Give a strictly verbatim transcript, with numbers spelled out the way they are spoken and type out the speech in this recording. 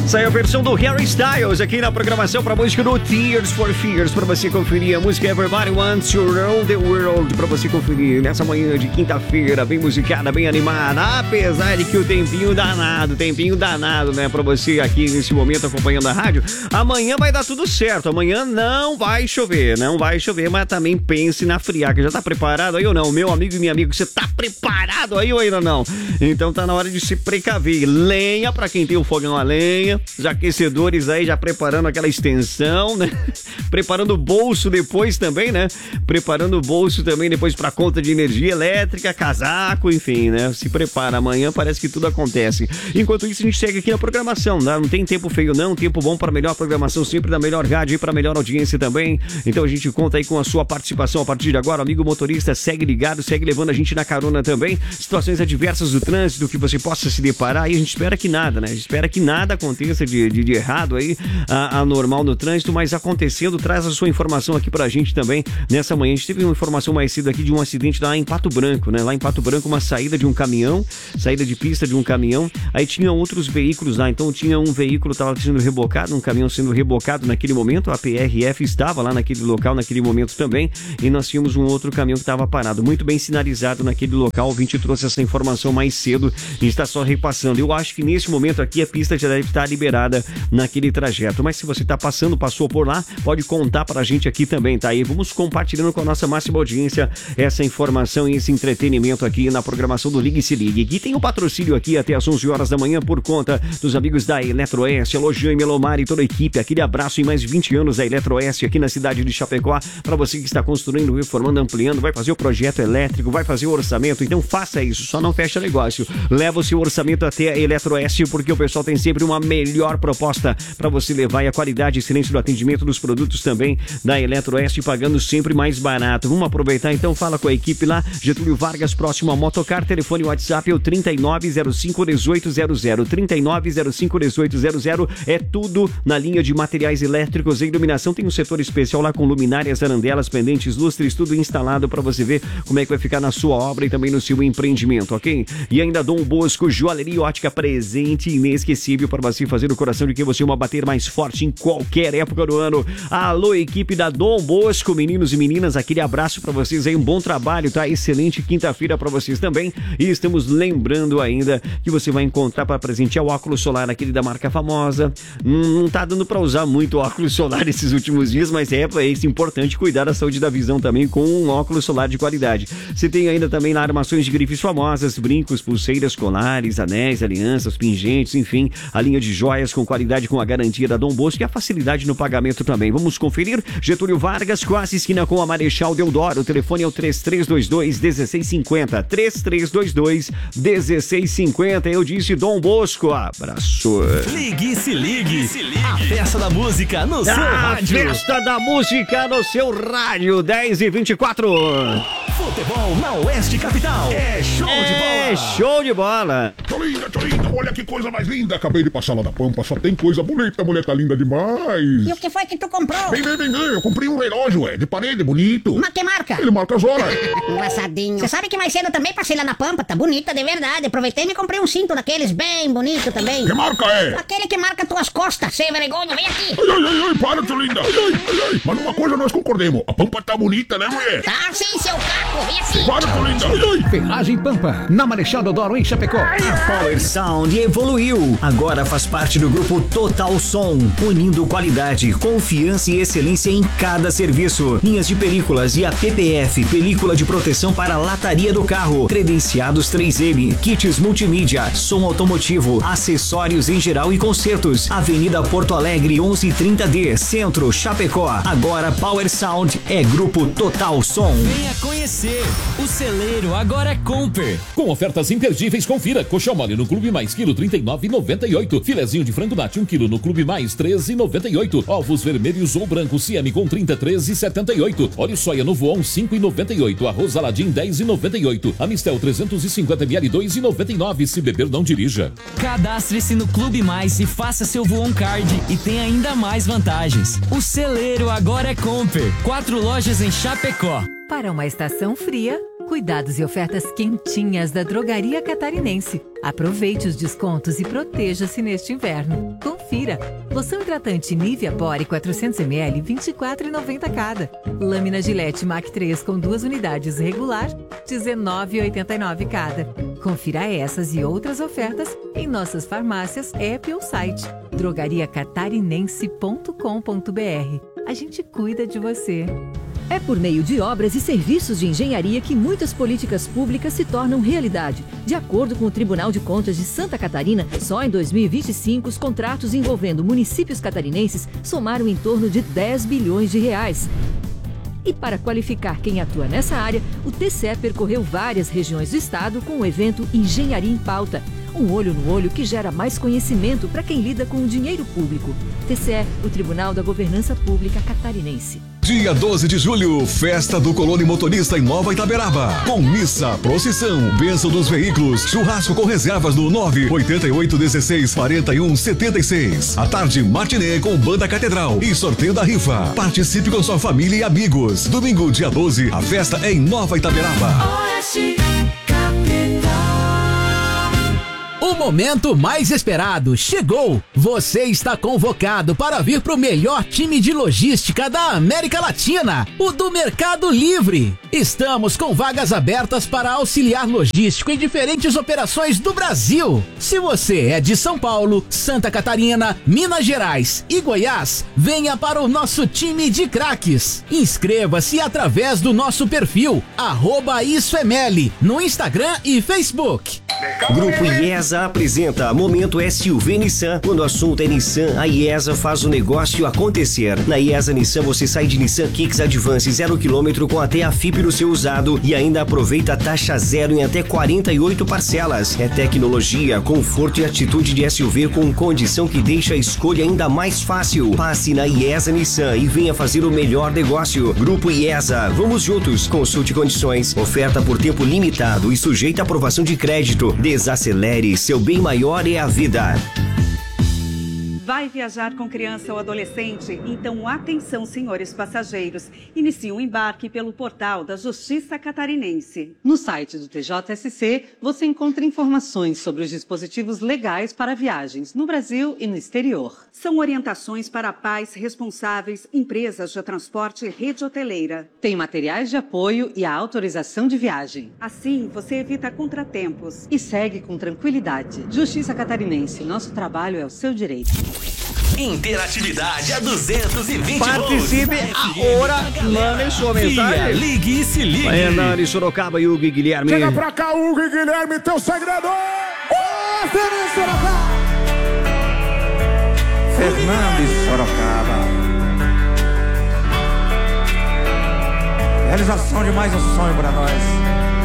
Saiu a versão do Harry Styles aqui na programação para a música do Tears for Fears, para você conferir a música Everybody Wants to Rule the World, para você conferir nessa manhã de quinta-feira, bem musicada, bem animada, apesar de que o tempinho danado, tempinho danado, né, para você aqui nesse momento acompanhando a rádio. Amanhã vai dar tudo certo, amanhã não vai chover, não vai chover, mas também pense na friaca. Já tá preparado aí ou não? Meu amigo e minha amiga, você tá preparado aí ou ainda não? Então tá na hora de se precaver. Lenha para quem tem o fogão a lenha, os aquecedores aí já preparando aquela extensão, né? Preparando o bolso depois também, né? Preparando o bolso também depois para conta de energia elétrica, casaco, enfim, né? Se prepara, amanhã parece que tudo acontece. Enquanto isso, a gente segue aqui na programação, né? Não tem tempo feio não, tempo bom para melhor programação, sempre da melhor rádio e para melhor audiência também. Então a gente conta aí com a sua participação a partir de agora. Amigo motorista, segue ligado, segue levando a gente na carona também. Situações adversas do trânsito que você possa se deparar e a gente espera que nada, né? A gente espera que nada aconteça de, de, de errado aí, anormal no trânsito, mas acontecendo, traz a sua informação aqui pra gente também nessa manhã. A gente teve uma informação mais cedo aqui de um acidente lá em Pato Branco, né? Lá em Pato Branco, uma saída de um caminhão, saída de pista de um caminhão, aí tinha outros veículos lá, então tinha um veículo que estava sendo rebocado, um caminhão sendo rebocado naquele momento, a P R F estava lá naquele local, naquele momento também, e nós tínhamos um outro caminhão que estava parado, muito bem sinalizado naquele local. O ouvinte trouxe essa informação mais cedo, a gente está só repassando. Eu acho que nesse momento aqui a pista já deve estar liberada naquele trajeto, mas se você está passando, passou por lá, pode contar pra gente aqui também, tá aí? Vamos compartilhando com a nossa máxima audiência essa informação e esse entretenimento aqui na programação do Ligue Se Ligue. E tem o um patrocínio aqui até às onze horas da manhã por conta dos amigos da Eletroeste, Alô Jean, Melomar e toda a equipe. Aquele abraço em mais vinte anos da Eletroeste aqui na cidade de Chapecó, para você que está construindo, reformando, ampliando, vai fazer o projeto elétrico, vai fazer o orçamento, então faça isso, só não fecha negócio. Leva o seu orçamento até a Eletroeste, porque o pessoal tem sempre uma melhor proposta para você levar, e a qualidade e excelência do atendimento dos produtos também da Eletroeste, pagando sempre mais barato. Vamos aproveitar então, fala com a equipe lá, Getúlio Vargas, próximo a Motocar, telefone WhatsApp é o trinta e nove zero cinco dezoito zero zero, trinta e nove zero cinco dezoito zero zero, é tudo na linha de materiais elétricos e iluminação. Tem um setor especial lá com luminárias, arandelas, pendentes, lustres, tudo instalado para você ver como é que vai ficar na sua obra e também no seu empreendimento, ok? E ainda Dom Bosco, joalheria ótica, presente inesquecível para você fazer o coração de quem você ama bater mais forte em qualquer época do ano. Alô, equipe da Dom Bosco, meninos e meninas, aquele abraço para vocês aí, um bom trabalho, tá? Excelente quinta-feira para vocês também. E estamos lembrando ainda que você vai encontrar para presentear o óculos solar, aquele da marca famosa. Hum, não tá dando para usar muito óculos solar esses últimos dias, mas é, é isso, importante cuidar da saúde da visão também com um óculos solar de qualidade. Você tem ainda também lá armações de grifes famosas, brincos, pulseiras, colares, anéis, alianças, pingentes, enfim, a linha de joias com qualidade, com a garantia da Dom Bosco e a facilidade no pagamento também. Vamos conferir? Getúlio Vargas, quase esquina com a Marechal Deodoro. O telefone é o três três dois dois, um seis cinco zero, três três dois dois, um seis cinco zero. Eu disse Dom Bosco, abraço. Ligue se ligue, se ligue. A festa da música no seu a rádio. Festa da música no seu rádio, dez e vinte e quatro. Futebol na Oeste Capital. É show é de bola. É show de bola. Tô linda, tô linda, olha que coisa mais linda. Acabei de passar lá da Pampa, só tem coisa bonita, mulher tá linda demais. E o que foi que tu comprou? Vem, vem, vem, vem, eu comprei um relógio, é, de parede, bonito. Mas que marca? Ele marca as horas. Engraçadinho. Você sabe que mais cedo eu também passei lá na Pampa, tá bonita de verdade. Aproveitei e me comprei um cinto daqueles bem bonito também. Que marca é? Aquele que marca tuas costas, sem vergonha, vem aqui. Ai, ai, ai, ai, para, tia linda. Ai, ai, ai, ai. Mas numa coisa nós concordemos, a Pampa tá bonita, né, mulher? Tá sim, seu caco, vem aqui. Para, tia linda. Ai, ai. Ferragem Pampa, na Marechal Deodoro, em Chapecó. A Power Sound evoluiu. Agora faz parte do grupo Total Som, unindo qualidade, confiança e excelência em cada serviço. Linhas de películas e a P P F, película de proteção para a lataria do carro, credenciados três M, kits multimídia, som automotivo, acessórios em geral e concertos. Avenida Porto Alegre onze trinta D, Centro, Chapecó. Agora Power Sound é grupo Total Som. Venha conhecer. O celeiro agora é Comper. Com ofertas imperdíveis, confira. Coxão mole no Clube Mais, quilo trinta e nove reais e noventa e oito. Filezinho de frango nati, um quilo no Clube Mais, treze reais e noventa e oito. Ovos vermelhos ou brancos C M com trinta e três reais e setenta e oito. Óleo soia no Voon, cinco reais e noventa e oito. Arroz Aladim, dez reais e noventa e oito. Amistel trezentos e cinquenta mililitros, dois reais e noventa e nove. Se beber, não dirija. Cadastre-se no Clube Mais e faça seu Voon Card e tem ainda mais vantagens. O celeiro agora é Comper. Quatro lojas em Chapecó. Para uma estação fria, cuidados e ofertas quentinhas da Drogaria Catarinense. Aproveite os descontos e proteja-se neste inverno. Confira. Confira. Loção hidratante Nivea Body quatrocentos mililitros, vinte e quatro reais e noventa centavos cada. Lâmina Gillette Mac três com duas unidades regular, dezenove reais e oitenta e nove centavos cada. Confira essas e outras ofertas em nossas farmácias, app ou site drogaria catarinense ponto com ponto br. A gente cuida de você. É por meio de obras e serviços de engenharia que muitas políticas públicas se tornam realidade. De acordo com o Tribunal de Contas de Santa Catarina, só em dois mil e vinte e cinco os contratos envolvendo municípios catarinenses somaram em torno de dez bilhões de reais. E para qualificar quem atua nessa área, o T C E percorreu várias regiões do estado com o evento Engenharia em Pauta. Um olho no olho que gera mais conhecimento para quem lida com o dinheiro público. T C E, o Tribunal da Governança Pública Catarinense. Dia doze de julho, Festa do Colono Motorista em Nova Itaberaba. Com missa, procissão, bênção dos veículos, churrasco com reservas no nove oito oito um seis quatro um sete seis. À tarde, matinê com Banda Catedral e sorteio da rifa. Participe com sua família e amigos. Domingo, dia doze, a festa é em Nova Itaberaba. Oeste Capital. O momento mais esperado chegou! Você está convocado para vir para o melhor time de logística da América Latina, o do Mercado Livre. Estamos com vagas abertas para auxiliar logístico em diferentes operações do Brasil. Se você é de São Paulo, Santa Catarina, Minas Gerais e Goiás, venha para o nosso time de craques. Inscreva-se através do nosso perfil, arroba Isso é Meli, no Instagram e Facebook. Grupo IESA apresenta Momento S U V Nissan. Quando o assunto é Nissan, a IESA faz o negócio acontecer. Na IESA Nissan você sai de Nissan Kicks Advance zero quilômetro com até a F I P no seu usado e ainda aproveita a taxa zero em até quarenta e oito parcelas. É tecnologia, conforto e atitude de S U V com condição que deixa a escolha ainda mais fácil. Passe na IESA Nissan e venha fazer o melhor negócio. Grupo IESA, vamos juntos. Consulte condições. Oferta por tempo limitado e sujeita à aprovação de crédito. Desacelere, seu bem maior é a vida. Vai viajar com criança ou adolescente? Então atenção, senhores passageiros. Inicie o embarque pelo portal da Justiça Catarinense. No site do T J S C, você encontra informações sobre os dispositivos legais para viagens no Brasil e no exterior. São orientações para pais responsáveis, empresas de transporte e rede hoteleira. Tem materiais de apoio e a autorização de viagem. Assim, você evita contratempos. E segue com tranquilidade. Justiça Catarinense, nosso trabalho é o seu direito. Interatividade a duzentos e vinte Participe agora, mande sua mensagem. Ligue e se ligue. Hernani, Sorocaba, Hugo e Guilherme. Chega pra cá, Hugo e Guilherme, teu segredo! Ô, Fernando Sorocaba! Fernandes Sorocaba. Realização de mais um sonho pra nós.